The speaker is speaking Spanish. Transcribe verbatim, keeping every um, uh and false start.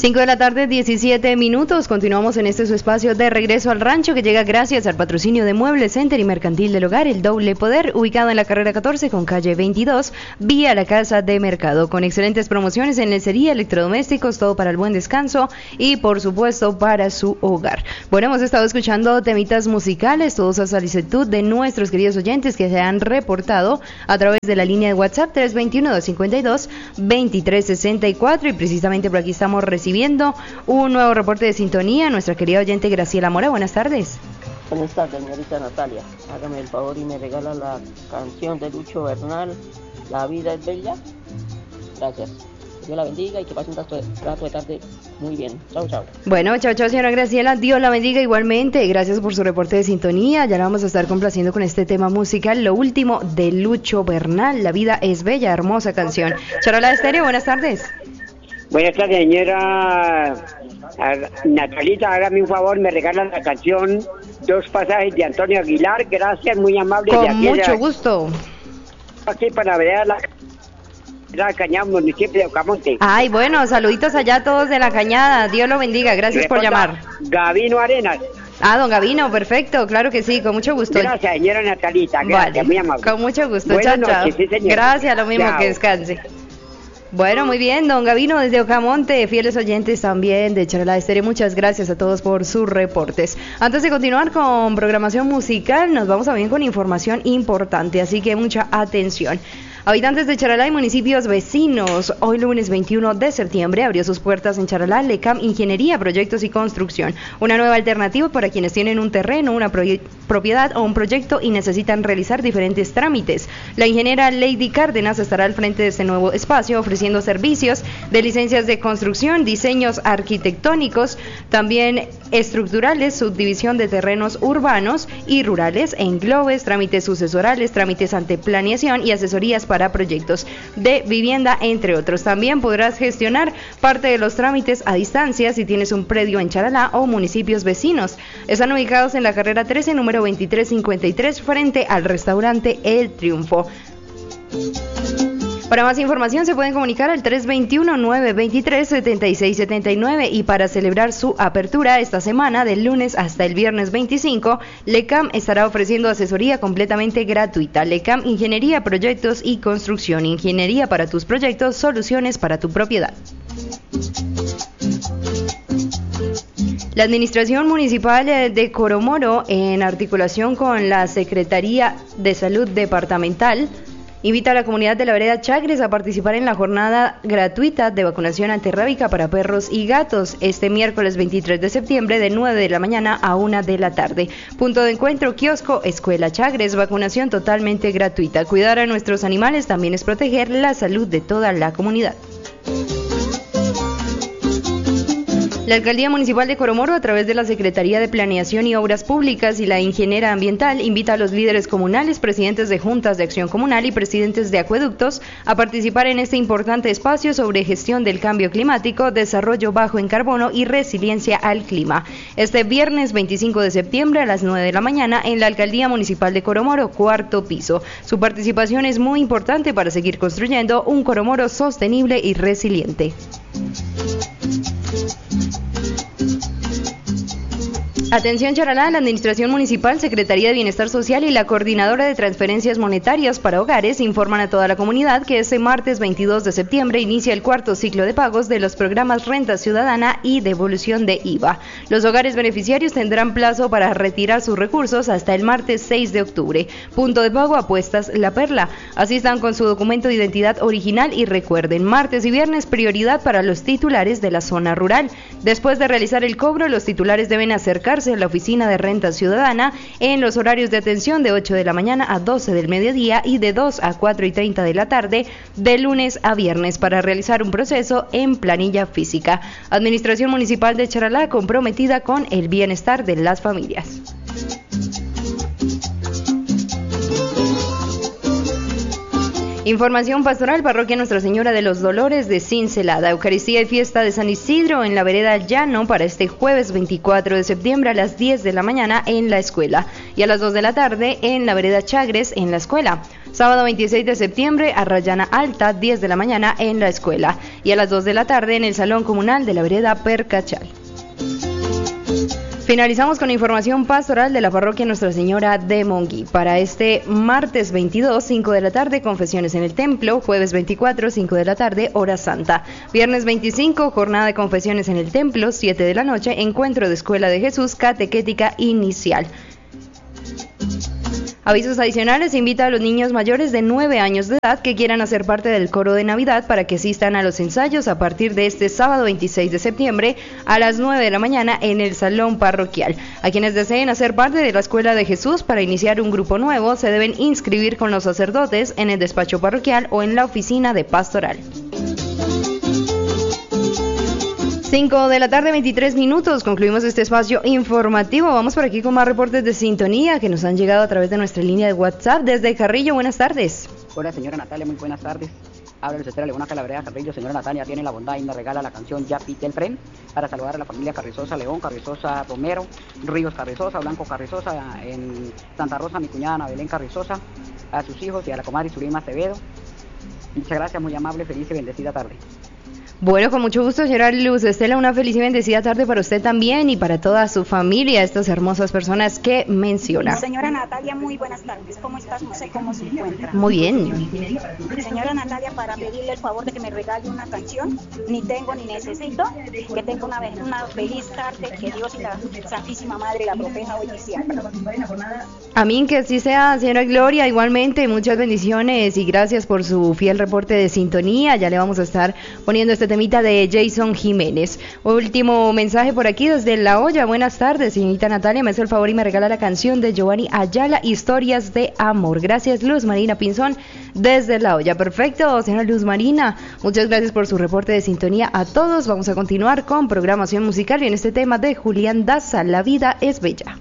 cinco de la tarde, diecisiete minutos. Continuamos en este su espacio de regreso al rancho que llega gracias al patrocinio de Muebles Center y Mercantil del Hogar, el Doble Poder, ubicado en la carrera catorce con calle veintidós, vía la Casa de Mercado, con excelentes promociones en lencería, electrodomésticos, todo para el buen descanso y por supuesto para su hogar. Bueno, hemos estado escuchando temitas musicales, todos a solicitud de nuestros queridos oyentes que se han reportado a través de la línea de WhatsApp tres dos uno, dos cinco dos, dos tres seis cuatro, y precisamente por aquí estamos recibiendo Recibiendo un nuevo reporte de sintonía, nuestra querida oyente Graciela Mora. Buenas tardes. Buenas tardes, señorita Natalia. Hágame el favor y me regala la canción de Lucho Bernal, La vida es bella. Gracias. Dios la bendiga y que pase un rato de, rato de tarde muy bien. Chao, chao. Bueno, chao, chao, señora Graciela. Dios la bendiga igualmente. Gracias por su reporte de sintonía. Ya la vamos a estar complaciendo con este tema musical, lo último de Lucho Bernal, La vida es bella, hermosa canción. Charola Estéreo, buenas tardes. Buenas tardes, señora Natalita, hágame un favor, me regala la canción Dos pasajes de Antonio Aguilar, gracias, muy amable. Con de aquí mucho de, gusto. Aquí para ver la, la Cañada, municipio de Ocamonte. Ay, bueno, saluditos allá a todos de la Cañada, Dios lo bendiga, gracias por llamar. Gavino Arenas. Ah, don Gavino, perfecto, claro que sí, con mucho gusto. Gracias, señora Natalita, gracias, vale, muy amable. Con mucho gusto, Buenas chao, chao. noches, sí, señor. Gracias, lo mismo, chao. Que descanse. Bueno, muy bien, don Gavino desde Ocamonte, fieles oyentes también de Charla Estéreo, muchas gracias a todos por sus reportes. Antes de continuar con programación musical, nos vamos a ver con información importante, así que mucha atención. Habitantes de Charalá y municipios vecinos, hoy lunes veintiuno de septiembre abrió sus puertas en Charalá LECAM Ingeniería, Proyectos y Construcción, una nueva alternativa para quienes tienen un terreno, una propiedad o un proyecto y necesitan realizar diferentes trámites. La ingeniera Lady Cárdenas estará al frente de este nuevo espacio ofreciendo servicios de licencias de construcción, diseños arquitectónicos, también estructurales, subdivisión de terrenos urbanos y rurales, englobes, trámites sucesorales, trámites ante planeación y asesorías para proyectos de vivienda, entre otros. También podrás gestionar parte de los trámites a distancia si tienes un predio en Charalá o municipios vecinos. Están ubicados en la carrera trece, número veintitrés cincuenta y tres, frente al restaurante El Triunfo. Para más información se pueden comunicar al tres dos uno, nueve dos tres, siete seis siete nueve y para celebrar su apertura esta semana del lunes hasta el viernes veinticinco, LECAM estará ofreciendo asesoría completamente gratuita. LECAM Ingeniería, Proyectos y Construcción. Ingeniería para tus proyectos, soluciones para tu propiedad. La Administración Municipal de Coromoro, en articulación con la Secretaría de Salud Departamental, invita a la comunidad de la vereda Chagres a participar en la jornada gratuita de vacunación antirrábica para perros y gatos este miércoles veintitrés de septiembre de nueve de la mañana a una de la tarde. Punto de encuentro, kiosco, Escuela Chagres, vacunación totalmente gratuita. Cuidar a nuestros animales también es proteger la salud de toda la comunidad. La Alcaldía Municipal de Coromoro, a través de la Secretaría de Planeación y Obras Públicas y la Ingeniera Ambiental, invita a los líderes comunales, presidentes de juntas de acción comunal y presidentes de acueductos a participar en este importante espacio sobre gestión del cambio climático, desarrollo bajo en carbono y resiliencia al clima. Este viernes veinticinco de septiembre a las nueve de la mañana en la Alcaldía Municipal de Coromoro, cuarto piso. Su participación es muy importante para seguir construyendo un Coromoro sostenible y resiliente. Atención Charalá, la Administración Municipal, Secretaría de Bienestar Social y la Coordinadora de Transferencias Monetarias para Hogares informan a toda la comunidad que este martes veintidós de septiembre inicia el cuarto ciclo de pagos de los programas Renta Ciudadana y devolución de I V A. Los hogares beneficiarios tendrán plazo para retirar sus recursos hasta el martes seis de octubre. Punto de pago Apuestas La Perla. Asistan con su documento de identidad original y recuerden, martes y viernes prioridad para los titulares de la zona rural. Después de realizar el cobro, los titulares deben acercarse en la oficina de Renta Ciudadana en los horarios de atención de ocho de la mañana a doce del mediodía y de dos a cuatro y treinta de la tarde de lunes a viernes para realizar un proceso en planilla física. Administración Municipal de Charalá comprometida con el bienestar de las familias. Información pastoral, Parroquia Nuestra Señora de los Dolores de Cincelada, Eucaristía y Fiesta de San Isidro en la vereda Llano para este jueves veinticuatro de septiembre a las diez de la mañana en la escuela y a las dos de la tarde en la vereda Chagres en la escuela. Sábado veintiséis de septiembre, Arrayana Alta, diez de la mañana en la escuela. Y a las dos de la tarde en el Salón Comunal de la Vereda Percachal. Finalizamos con información pastoral de la parroquia Nuestra Señora de Monguí. Para este martes veintidós, cinco de la tarde, confesiones en el templo. Jueves veinticuatro, cinco de la tarde, hora santa. Viernes veinticinco, jornada de confesiones en el templo. siete de la noche, encuentro de Escuela de Jesús, catequética inicial. Avisos adicionales: invita a los niños mayores de nueve años de edad que quieran hacer parte del coro de Navidad para que asistan a los ensayos a partir de este sábado veintiséis de septiembre a las nueve de la mañana en el salón parroquial. A quienes deseen hacer parte de la Escuela de Jesús para iniciar un grupo nuevo se deben inscribir con los sacerdotes en el despacho parroquial o en la oficina de pastoral. cinco de la tarde, veintitrés minutos, concluimos este espacio informativo. Vamos por aquí con más reportes de sintonía que nos han llegado a través de nuestra línea de WhatsApp. Desde Carrillo, buenas tardes. Hola, señora Natalia, muy buenas tardes. Habla el Cetera Leona Calabrea Carrillo. Señora Natalia tiene la bondad y me regala la canción Ya Pite el Tren para saludar a la familia Carrizosa León, Carrizosa Romero, Ríos Carrizosa, Blanco Carrizosa, en Santa Rosa, mi cuñada Ana Belén Carrizosa, a sus hijos y a la comadre Surima Acevedo. Muchas gracias, muy amable, feliz y bendecida tarde. Bueno, con mucho gusto, señora Luz Estela, una feliz y bendecida tarde para usted también y para toda su familia, estas hermosas personas que menciona. Señora Natalia, muy buenas tardes. ¿Cómo estás? No sé cómo se encuentra. Muy bien. Señora Natalia, para pedirle el favor de que me regale una canción, ni tengo ni necesito, que tenga una, una feliz tarde, que Dios y la Santísima Madre la proteja hoy y siempre. Amén, que así sea, señora Gloria. Igualmente, muchas bendiciones y gracias por su fiel reporte de sintonía. Ya le vamos a estar poniendo este temita de Jason Jiménez. Último mensaje por aquí desde La Hoya. Buenas tardes, señorita Natalia, me hace el favor y me regala la canción de Giovanni Ayala, Historias de Amor. Gracias, Luz Marina Pinzón, desde La Hoya. Perfecto, señora Luz Marina, muchas gracias por su reporte de sintonía a todos. Vamos a continuar con programación musical y en este tema de Julián Daza, La vida es bella.